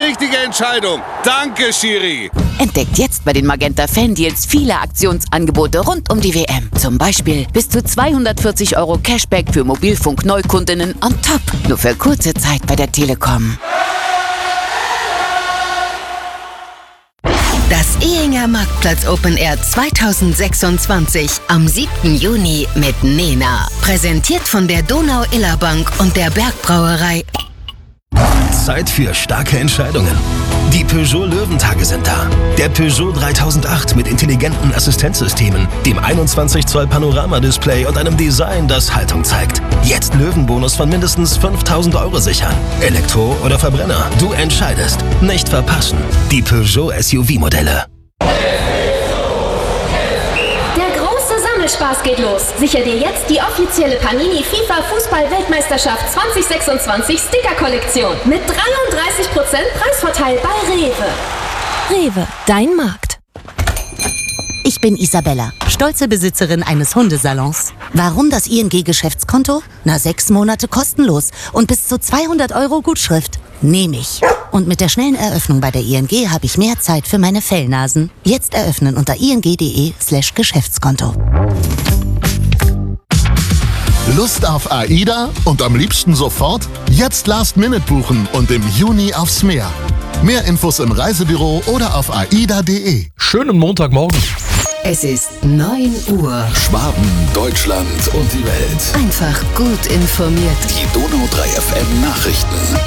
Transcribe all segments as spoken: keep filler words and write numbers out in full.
richtige Entscheidung. Danke, Schiri. Entdeckt jetzt bei den Magenta Fan-Deals viele Aktionsangebote rund um die W M. Zum Beispiel bis zu zweihundertvierzig Euro Cashback für Mobilfunk-Neukundinnen on top. Nur für kurze Zeit bei der Telekom. Das Ehinger Marktplatz Open Air zweitausendsechsundzwanzig am siebten Juni mit Nena. Präsentiert von der Donau-Iller-Bank und der Bergbrauerei. Zeit für starke Entscheidungen. Die Peugeot Löwentage sind da. Der Peugeot dreitausendacht mit intelligenten Assistenzsystemen, dem einundzwanzig Zoll Panoramadisplay und einem Design, das Haltung zeigt. Jetzt Löwenbonus von mindestens fünftausend Euro sichern. Elektro oder Verbrenner, du entscheidest. Nicht verpassen. Die Peugeot S U V-Modelle. Spaß geht los. Sichere dir jetzt die offizielle Panini FIFA Fußball-Weltmeisterschaft zwanzig sechsundzwanzig Sticker-Kollektion mit dreiunddreißig Prozent Preisvorteil bei Rewe. Rewe, dein Markt. Ich bin Isabella, stolze Besitzerin eines Hundesalons. Warum das I N G-Geschäftskonto? Na, sechs Monate kostenlos und bis zu zweihundert Euro Gutschrift. Nehme ich. Und mit der schnellen Eröffnung bei der I N G habe ich mehr Zeit für meine Fellnasen. Jetzt eröffnen unter ing.de slash Geschäftskonto. Lust auf AIDA und am liebsten sofort? Jetzt Last Minute buchen und im Juni aufs Meer. Mehr Infos im Reisebüro oder auf aida punkt de. Schönen Montagmorgen. Es ist neun Uhr. Schwaben, Deutschland und die Welt. Einfach gut informiert. Die Donau drei F M Nachrichten.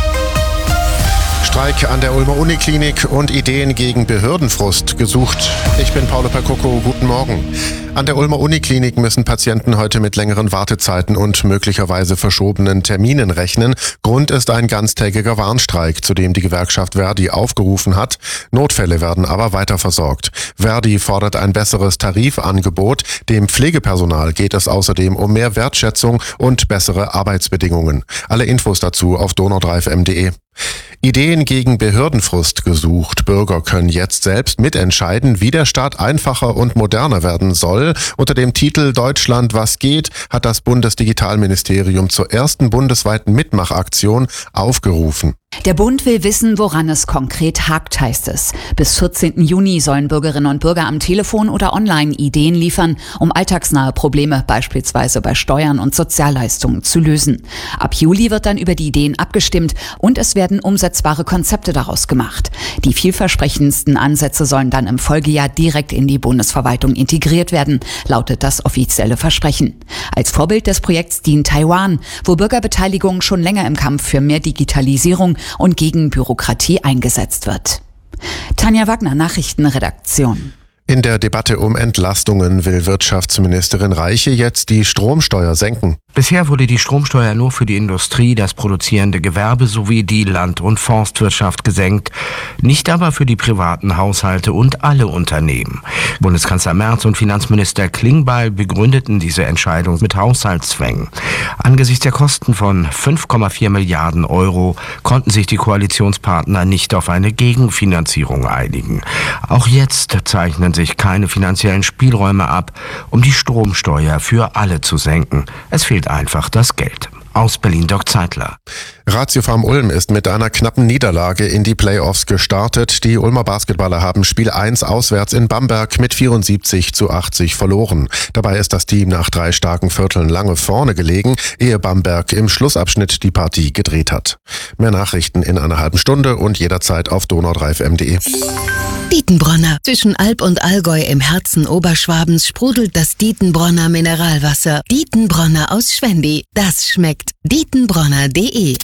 Streik an der Ulmer Uniklinik und Ideen gegen Behördenfrust gesucht. Ich bin Paolo Percocco, guten Morgen. An der Ulmer Uniklinik müssen Patienten heute mit längeren Wartezeiten und möglicherweise verschobenen Terminen rechnen. Grund ist ein ganztägiger Warnstreik, zu dem die Gewerkschaft Verdi aufgerufen hat. Notfälle werden aber weiter versorgt. Verdi fordert ein besseres Tarifangebot. Dem Pflegepersonal geht es außerdem um mehr Wertschätzung und bessere Arbeitsbedingungen. Alle Infos dazu auf donau drei f m punkt de. Ideen gegen Behördenfrust gesucht. Bürger können jetzt selbst mitentscheiden, wie der Staat einfacher und moderner werden soll. Unter dem Titel Deutschland, was geht, hat das Bundesdigitalministerium zur ersten bundesweiten Mitmachaktion aufgerufen. Der Bund will wissen, woran es konkret hakt, heißt es. Bis vierzehnten Juni sollen Bürgerinnen und Bürger am Telefon oder online Ideen liefern, um alltagsnahe Probleme, beispielsweise bei Steuern und Sozialleistungen, zu lösen. Ab Juli wird dann über die Ideen abgestimmt und es werden umsetzbare Konzepte daraus gemacht. Die vielversprechendsten Ansätze sollen dann im Folgejahr direkt in die Bundesverwaltung integriert werden, lautet das offizielle Versprechen. Als Vorbild des Projekts dient Taiwan, wo Bürgerbeteiligung schon länger im Kampf für mehr Digitalisierung und gegen Bürokratie eingesetzt wird. Tanja Wagner, Nachrichtenredaktion. In der Debatte um Entlastungen will Wirtschaftsministerin Reiche jetzt die Stromsteuer senken. Bisher wurde die Stromsteuer nur für die Industrie, das produzierende Gewerbe sowie die Land- und Forstwirtschaft gesenkt, nicht aber für die privaten Haushalte und alle Unternehmen. Bundeskanzler Merz und Finanzminister Klingbeil begründeten diese Entscheidung mit Haushaltszwängen. Angesichts der Kosten von fünf Komma vier Milliarden Euro konnten sich die Koalitionspartner nicht auf eine Gegenfinanzierung einigen. Auch jetzt zeichnen sich keine finanziellen Spielräume ab, um die Stromsteuer für alle zu senken. Es fehlt einfach das Geld. Aus Berlin, Dirk Zeitler. Ratio Farm Ulm ist mit einer knappen Niederlage in die Playoffs gestartet. Die Ulmer Basketballer haben Spiel eins auswärts in Bamberg mit vierundsiebzig zu achtzig verloren. Dabei ist das Team nach drei starken Vierteln lange vorne gelegen, ehe Bamberg im Schlussabschnitt die Partie gedreht hat. Mehr Nachrichten in einer halben Stunde und jederzeit auf donau drei f m punkt de. Dietenbronner. Zwischen Alb und Allgäu im Herzen Oberschwabens sprudelt das Dietenbronner Mineralwasser. Dietenbronner aus Schwendi. Das schmeckt. Dietenbronner punkt de.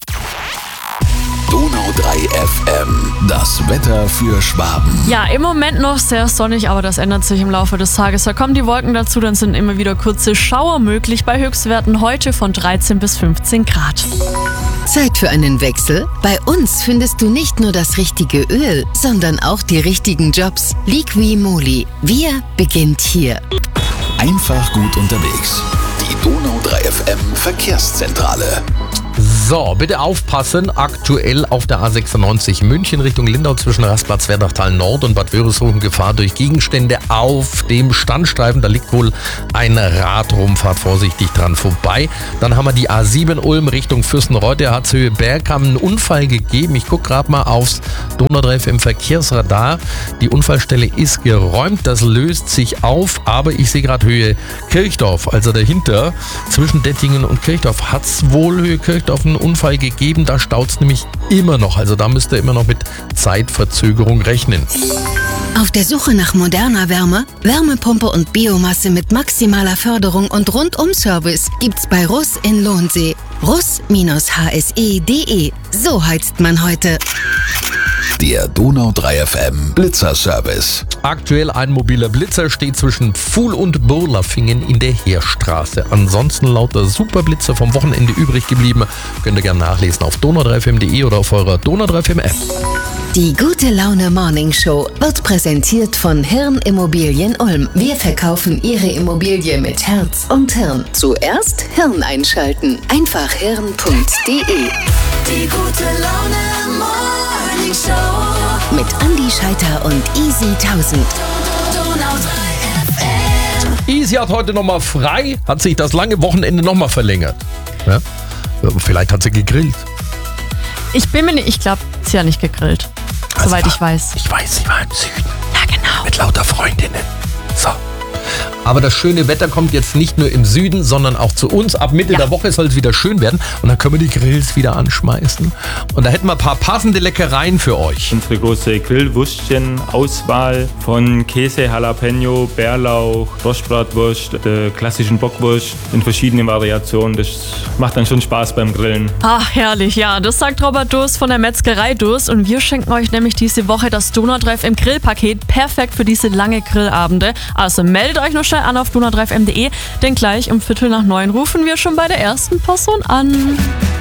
Donau drei F M, das Wetter für Schwaben. Ja, im Moment noch sehr sonnig, aber das ändert sich im Laufe des Tages. Da kommen die Wolken dazu, dann sind immer wieder kurze Schauer möglich bei Höchstwerten heute von dreizehn bis fünfzehn Grad. Zeit für einen Wechsel? Bei uns findest du nicht nur das richtige Öl, sondern auch die richtigen Jobs. Liqui-Moly. Wir beginnt hier. Einfach gut unterwegs. Die Donau drei F M Verkehrszentrale. So, bitte aufpassen. Aktuell auf der A sechsundneunzig München Richtung Lindau zwischen Rastplatz Werdachtal Nord und Bad Wörishofen Gefahr durch Gegenstände auf dem Standstreifen. Da liegt wohl ein Rad rum. Fahrt vorsichtig dran vorbei. Dann haben wir die A sieben Ulm Richtung Fürstenreuth. Der hat Höhe Berg haben einen Unfall gegeben. Ich gucke gerade mal aufs Donau drei F M Verkehrsradar. Die Unfallstelle ist geräumt. Das löst sich auf. Aber ich sehe gerade Höhe Kirchdorf. Also dahinter zwischen Dettingen und Kirchdorf hat es wohl Höhe Kirchdorf einen Unfall gegeben. Da staut es nämlich immer noch. Also da müsst ihr immer noch mit Zeitverzögerung rechnen. Auf der Suche nach moderner Wärme, Wärmepumpe und Biomasse mit maximaler Förderung und Rundum-Service gibt's bei Russ in Lohnsee. russ H S E punkt de. So heizt man heute. Der Donau drei F M Blitzerservice. Aktuell ein mobiler Blitzer steht zwischen Pfuhl und Burlafingen in der Heerstraße. Ansonsten lauter Superblitzer vom Wochenende übrig geblieben. Könnt ihr gerne nachlesen auf donau drei f m punkt de oder auf eurer Donau drei F M App. Die Gute Laune Morning Show wird präsentiert von Hirn Immobilien Ulm. Wir verkaufen Ihre Immobilie mit Herz und Hirn. Zuerst Hirn einschalten. Einfach hirn punkt de. Die Gute Laune Morning Show mit Andi Scheiter und Easy tausend. Donau drei F M. Easy hat heute nochmal frei, hat sich das lange Wochenende nochmal verlängert. Ja? Vielleicht hat sie gegrillt. Ich bin mir nicht, ich glaube, sie hat nicht gegrillt. Also soweit war, ich weiß. Ich weiß, sie war im Süden. Ja, genau. Mit lauter Freundinnen. So. Aber das schöne Wetter kommt jetzt nicht nur im Süden, sondern auch zu uns. Ab Mitte ja. der Woche soll es wieder schön werden. Und dann können wir die Grills wieder anschmeißen. Und da hätten wir ein paar passende Leckereien für euch. Unsere große Grillwürstchen-Auswahl von Käse, Jalapeno, Bärlauch, Rostbratwurst, der klassischen Bockwurst in verschiedenen Variationen. Das macht dann schon Spaß beim Grillen. Ach, herrlich, ja. Das sagt Robert Durst von der Metzgerei Durst. Und wir schenken euch nämlich diese Woche das Donau drei F M Grillpaket. Perfekt für diese lange Grillabende. Also meldet euch noch schnell an auf donau drei f m punkt de, denn gleich um Viertel nach neun rufen wir schon bei der ersten Person an.